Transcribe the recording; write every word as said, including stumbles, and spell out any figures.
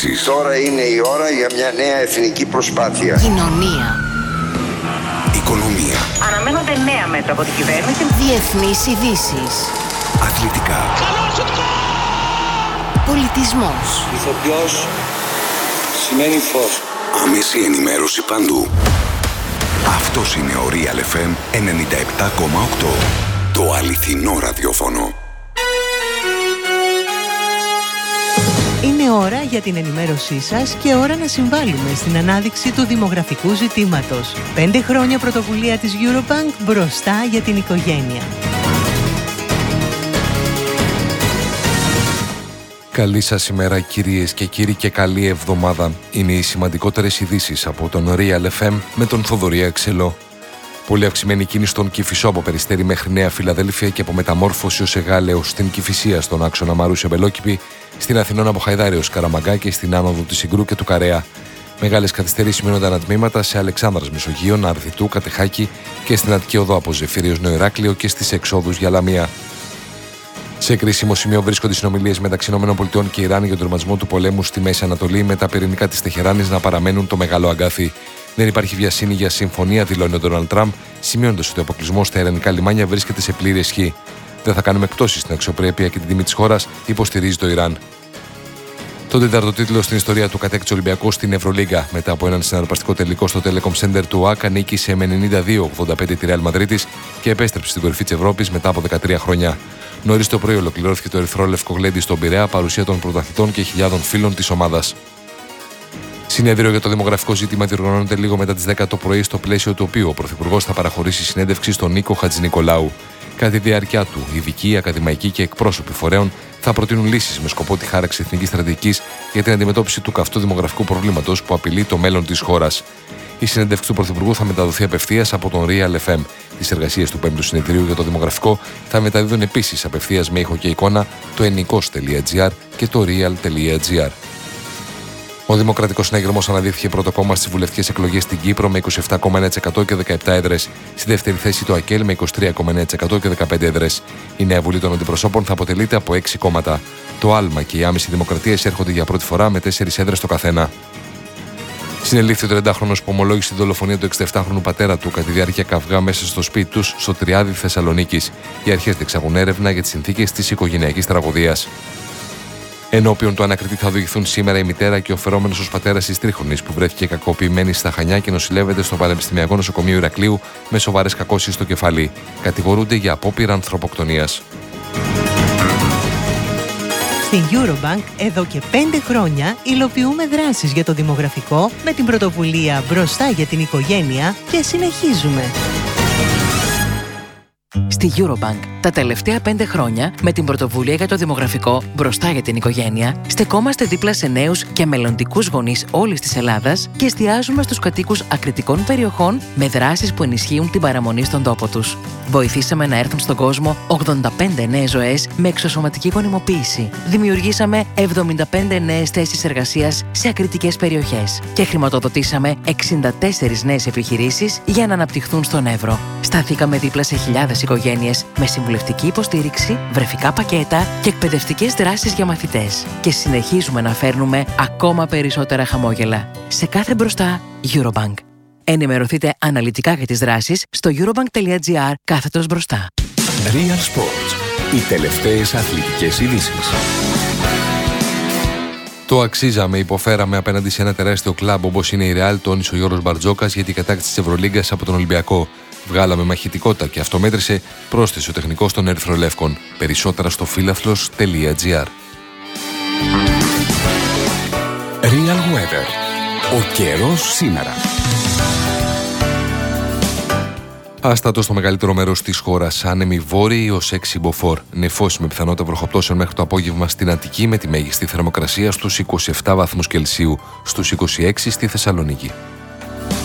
Τώρα είναι η ώρα για μια νέα εθνική προσπάθεια. Κοινωνία. Οικονομία. Αναμένονται νέα μέτρα από την κυβέρνηση. Διεθνείς ειδήσεις. Αθλητικά. Πολιτισμός. Ηθοποιός σημαίνει φως. Άμεση ενημέρωση παντού. Αυτός είναι ο Real εφ εμ ενενήντα επτά κόμμα οκτώ. Το αληθινό ραδιόφωνο. Είναι ώρα για την ενημέρωσή σας και ώρα να συμβάλλουμε στην ανάδειξη του δημογραφικού ζητήματος. Πέντε χρόνια πρωτοβουλία της Eurobank μπροστά για την οικογένεια. Καλή σας ημέρα κυρίες και κύριοι και καλή εβδομάδα. Είναι οι σημαντικότερες ειδήσεις από τον Real εφ εμ με τον Θοδωρή Αξελό. Πολύ αυξημένη κίνηση στον Κηφισό από Περιστέρι μέχρι Νέα Φιλαδέλφια και από Μεταμόρφωση ως Εγάλεως στην Κηφισία στον άξονα Μαρούσια Μπελόκηπη, στην Αθηνών από Χαϊδάρη ως Καραμαγκά και στην άνοδο της Συγκρού και του Καρέα. Μεγάλες καθυστερήσεις σημειώνονται ανατμήματα σε Αλεξάνδρας Μεσογείων, Αρδιτού, Κατεχάκη και στην Αττική Οδό από Ζεφύριος Νέο Ηράκλειο και στις εξόδους για Λαμία. Σε κρίσιμο σημείο βρίσκονται οι συνομιλίες μεταξύ ΗΠΑ και Ιράν για τον τερματισμό του πολέμου στη Μέση Ανατολή, με τα πυρηνικά της Τεχεράνης να παραμένουν το μεγάλο αγκάθι. Δεν υπάρχει βιασύνη για συμφωνία, δηλώνει ο Ντόναλντ Τραμπ, σημειώνοντας ότι ο αποκλεισμός στα ιρανικά λιμάνια βρίσκεται σε πλήρη ισχύ. Δεν θα κάνουμε εκπτώσεις στην αξιοπρέπεια και την τιμή της χώρας, υποστηρίζει το Ιράν. Το τέταρτο τίτλο στην ιστορία του κατέκτησε ο Ολυμπιακός στην Ευρωλίγκα. Μετά από έναν συναρπαστικό τελικό στο Telecom Center του ΟΑΚΑ, νίκησε με ενενήντα δύο ογδόντα πέντε τη Ρεάλ Μαδρίτης και επέστρεψε στην κορυφή της Ευρώπης μετά από δεκατρία χρόνια. Νωρίς το πρωί ολοκληρώθηκε το ερυθρό λευκογλέντι στον Πειραιά, παρουσία των πρωταθλητών και χιλιάδων φίλων της ομάδας. Συνέδριο για το δημογραφικό ζήτημα διοργανώνεται λίγο μετά τις δέκα το πρωί, στο πλαίσιο του οποίου ο Πρωθυπουργός θα παραχωρήσει συνέντευξη στον Νίκο Χατζηνικολάου. Κατά τη διάρκεια του, ειδικοί, ακαδημαϊκοί και εκπρόσωποι φορέων θα προτείνουν λύσεις με σκοπό τη χάραξη εθνικής στρατηγικής για την αντιμετώπιση του καυτού δημογραφικού προβλήματος που απειλεί το μέλλον της χώρας. Η συνέντευξη του Πρωθυπουργού θα μεταδοθεί απευθείας από τον Real εφ εμ. Τις εργασίες του πέμπτου Συνεδρίου για το Δημογραφικό θα μεταδίδουν επίσης απευθείας με ήχο και εικόνα το ενικός τελεία τζι άρ και το real τελεία τζι άρ. Ο Δημοκρατικός Συναγερμός αναδείχθηκε πρώτο κόμμα στις βουλευτικές εκλογές στην Κύπρο με είκοσι επτά κόμμα εννέα τοις εκατό και δεκαεπτά έδρες. Στη δεύτερη θέση το ΑΚΕΛ με είκοσι τρία κόμμα εννέα τοις εκατό και δεκαπέντε έδρες. Η νέα Βουλή των Αντιπροσώπων θα αποτελείται από έξι κόμματα. Το ΑΛΜΑ και η Άμεση Δημοκρατία έρχονται για πρώτη φορά με τέσσερις έδρες το καθένα. Συνελήφθη ο τριαντάχρονος που ομολόγησε τη δολοφονία του εξηνταεπτάχρονου πατέρα του κατά τη διάρκεια καυγά μέσα στο σπίτι τους στο Τριάδι Θεσσαλονίκης. Οι αρχές διεξάγουν έρευνα για τις συνθήκες της οικογενειακής τραγωδίας. Ενώπιον του ανακριτή θα οδηγηθούν σήμερα η μητέρα και ο φερόμενος ως πατέρας της τρίχρονης που βρέθηκε κακοποιημένη στα Χανιά και νοσηλεύεται στο Πανεπιστημιακό Νοσοκομείο Ηρακλείου με σοβαρές κακώσεις στο κεφάλι. Κατηγορούνται για απόπειρα ανθρωποκτονίας. Στην Eurobank εδώ και πέντε χρόνια υλοποιούμε δράσεις για το δημογραφικό με την πρωτοβουλία «Μπροστά για την οικογένεια» και συνεχίζουμε. Στη Eurobank, τα τελευταία πέντε χρόνια, με την πρωτοβουλία για το δημογραφικό «Μπροστά για την οικογένεια», στεκόμαστε δίπλα σε νέους και μελλοντικούς γονείς όλης της Ελλάδας και εστιάζουμε στους κατοίκους ακριτικών περιοχών με δράσεις που ενισχύουν την παραμονή στον τόπο τους. Βοηθήσαμε να έρθουν στον κόσμο ογδόντα πέντε νέες ζωές με εξωσωματική γονιμοποίηση. Δημιουργήσαμε εβδομήντα πέντε νέες θέσεις εργασίας σε ακριτικές περιοχές και χρηματοδοτήσαμε εξήντα τέσσερις νέες επιχειρήσεις για να αναπτυχθούν στον Εύρο. Σταθήκαμε δίπλα σε χιλιάδες οικογένειες με συμβουλευτική υποστήριξη, βρεφικά πακέτα και εκπαιδευτικές δράσεις για μαθητές. Και συνεχίζουμε να φέρνουμε ακόμα περισσότερα χαμόγελα. Σε κάθε μπροστά, Eurobank. Ενημερωθείτε αναλυτικά για τις δράσεις στο eurobank.gr κάθετος μπροστά. Real Sports. Οι τελευταίες αθλητικές ειδήσεις. Το αξίζαμε, υποφέραμε απέναντι σε ένα τεράστιο κλαμπ όπως είναι η Ρεάλ, τόνισε ο Γιώργος Μπαρτζόκας για την κατάκτηση της Ευρωλίγκας από τον Ολυμπιακό. Βγάλαμε μαχητικότητα και αυτό μέτρησε, πρόσθεσε ο τεχνικός των Ερυθρολεύκων. Περισσότερα στο φίλαθλος τελεία τζι άρ. Real Weather. Ο καιρός σήμερα. Άστατο στο μεγαλύτερο μέρος της χώρας. Άνεμοι βόρειοι ως έξι μποφόρ. Νεφώσεις με πιθανότητα βροχοπτώσεων μέχρι το απόγευμα στην Αττική, με τη μέγιστη θερμοκρασία στους είκοσι επτά βαθμούς Κελσίου, στους είκοσι έξι στη Θεσσαλονίκη.